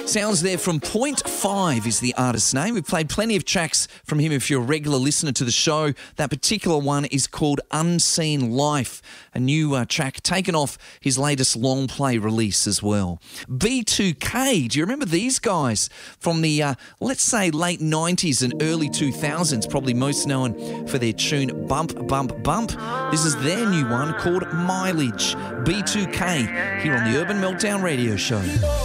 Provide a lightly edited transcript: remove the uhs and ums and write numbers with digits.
Sounds there from Point 5 is the artist's name. We've played plenty of tracks from him if you're a regular listener to the show. That particular one is called Unseen Life, a new track taken off his latest long play release as well. B2K, do you remember these guys from the, let's say, late 90s and early 2000s, probably most known for their tune Bump, Bump, Bump. This is their new one called Mileage. B2K here on the Urban Meltdown Radio Show.